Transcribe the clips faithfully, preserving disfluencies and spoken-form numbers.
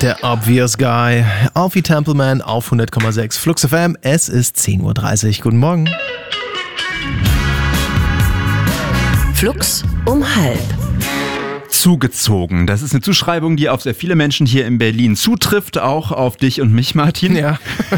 Der Obvious Guy, Alfie Templeman auf hundert Komma sechs Flux F M. Es ist zehn Uhr dreißig. Guten Morgen. Flux um halb. Zugezogen. Das ist eine Zuschreibung, die auf sehr viele Menschen hier in Berlin zutrifft, auch auf dich und mich, Martin. Ja.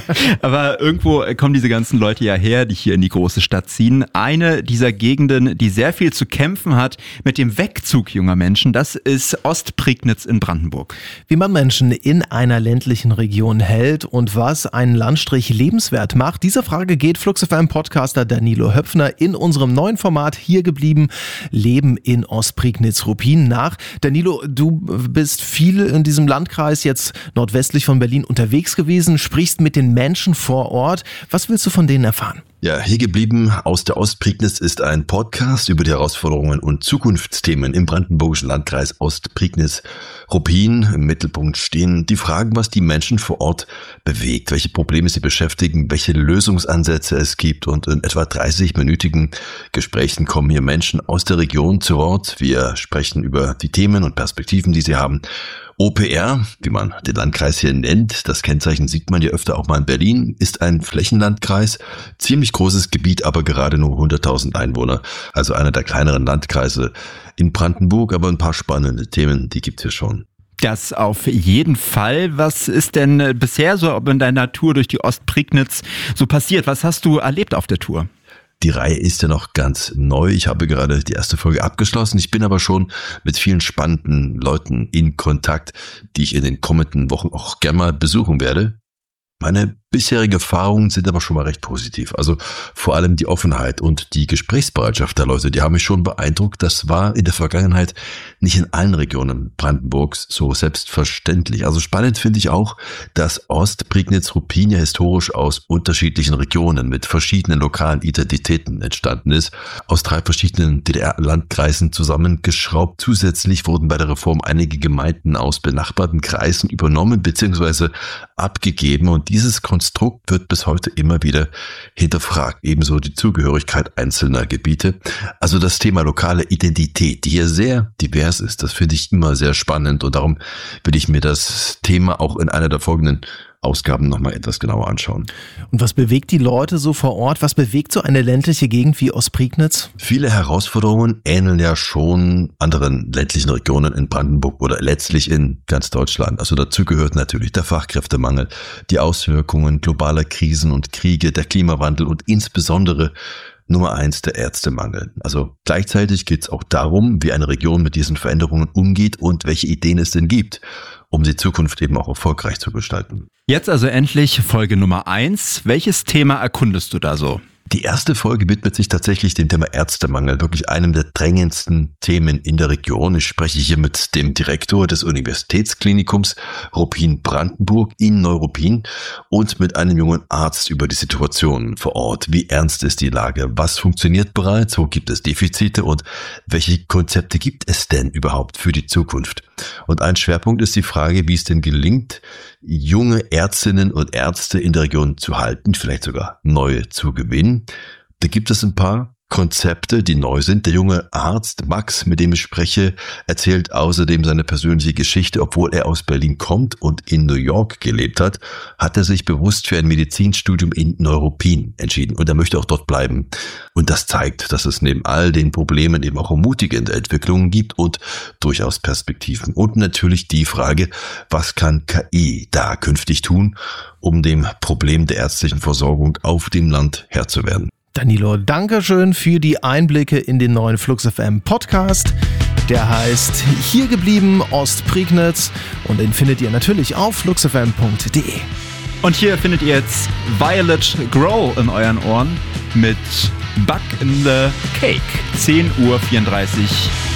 Aber irgendwo kommen diese ganzen Leute ja her, die hier in die große Stadt ziehen. Eine dieser Gegenden, die sehr viel zu kämpfen hat mit dem Wegzug junger Menschen, das ist Ostprignitz in Brandenburg. Wie man Menschen in einer ländlichen Region hält und was einen Landstrich lebenswert macht, dieser Frage geht Flux F M-Podcaster Danilo Höpfner in unserem neuen Format Hier geblieben, Leben in Ostprignitz-Ruppin nach. Danilo, du bist viel in diesem Landkreis jetzt nordwestlich von Berlin unterwegs gewesen, sprichst mit den Menschen vor Ort. Was willst du von denen erfahren? Ja, Hier geblieben aus der Ostprignitz ist ein Podcast über die Herausforderungen und Zukunftsthemen im brandenburgischen Landkreis Ostprignitz-Ruppin. Im Mittelpunkt stehen die Fragen, was die Menschen vor Ort bewegt, welche Probleme sie beschäftigen, welche Lösungsansätze es gibt. Und in etwa dreißig-minütigen Gesprächen kommen hier Menschen aus der Region zu Wort. Wir sprechen über die Themen und Perspektiven, die sie haben. O P R, wie man den Landkreis hier nennt, das Kennzeichen sieht man ja öfter auch mal in Berlin, ist ein Flächenlandkreis, ziemlich großes Gebiet, aber gerade nur hunderttausend Einwohner, also einer der kleineren Landkreise in Brandenburg, aber ein paar spannende Themen, die gibt's hier schon. Das auf jeden Fall. Was ist denn bisher so in deiner Tour durch die Ostprignitz so passiert? Was hast du erlebt auf der Tour? Die Reihe ist ja noch ganz neu. Ich habe gerade die erste Folge abgeschlossen. Ich bin aber schon mit vielen spannenden Leuten in Kontakt, die ich in den kommenden Wochen auch gerne mal besuchen werde. Meine bisherige Erfahrungen sind aber schon mal recht positiv. Also vor allem die Offenheit und die Gesprächsbereitschaft der Leute, die haben mich schon beeindruckt. Das war in der Vergangenheit nicht in allen Regionen Brandenburgs so selbstverständlich. Also spannend finde ich auch, dass Ostprignitz-Ruppin ja historisch aus unterschiedlichen Regionen mit verschiedenen lokalen Identitäten entstanden ist, aus drei verschiedenen D D R-Landkreisen zusammengeschraubt. Zusätzlich wurden bei der Reform einige Gemeinden aus benachbarten Kreisen übernommen bzw. abgegeben und dieses Konstrukt wird bis heute immer wieder hinterfragt, ebenso die Zugehörigkeit einzelner Gebiete. Also das Thema lokale Identität, die hier sehr divers ist, das finde ich immer sehr spannend und darum will ich mir das Thema auch in einer der folgenden Ausgaben nochmal etwas genauer anschauen. Und was bewegt die Leute so vor Ort? Was bewegt so eine ländliche Gegend wie Ostprignitz? Viele Herausforderungen ähneln ja schon anderen ländlichen Regionen in Brandenburg oder letztlich in ganz Deutschland. Also dazu gehört natürlich der Fachkräftemangel, die Auswirkungen globaler Krisen und Kriege, der Klimawandel und insbesondere Nummer eins, der Ärztemangel. Also gleichzeitig geht es auch darum, wie eine Region mit diesen Veränderungen umgeht und welche Ideen es denn gibt, um die Zukunft eben auch erfolgreich zu gestalten. Jetzt also endlich Folge Nummer eins. Welches Thema erkundest du da so? Die erste Folge widmet sich tatsächlich dem Thema Ärztemangel, wirklich einem der drängendsten Themen in der Region. Ich spreche hier mit dem Direktor des Universitätsklinikums Ruppin-Brandenburg in Neuruppin und mit einem jungen Arzt über die Situation vor Ort. Wie ernst ist die Lage? Was funktioniert bereits? Wo gibt es Defizite? Und welche Konzepte gibt es denn überhaupt für die Zukunft? Und ein Schwerpunkt ist die Frage, wie es denn gelingt, junge Ärztinnen und Ärzte in der Region zu halten, vielleicht sogar neue zu gewinnen. Da gibt es ein paar Konzepte, die neu sind. Der junge Arzt Max, mit dem ich spreche, erzählt außerdem seine persönliche Geschichte. Obwohl er aus Berlin kommt und in New York gelebt hat, hat er sich bewusst für ein Medizinstudium in Neuruppin entschieden und er möchte auch dort bleiben. Und das zeigt, dass es neben all den Problemen eben auch ermutigende Entwicklungen gibt und durchaus Perspektiven. Und natürlich die Frage, was kann K I da künftig tun, um dem Problem der ärztlichen Versorgung auf dem Land Herr zu werden. Danilo, danke schön für die Einblicke in den neuen Flux F M Podcast. Der heißt Hier geblieben Ostprignitz und den findet ihr natürlich auf flux f m punkt d e. Und hier findet ihr jetzt Violet Grow in euren Ohren mit Bug in the Cake. zehn Uhr vierunddreißig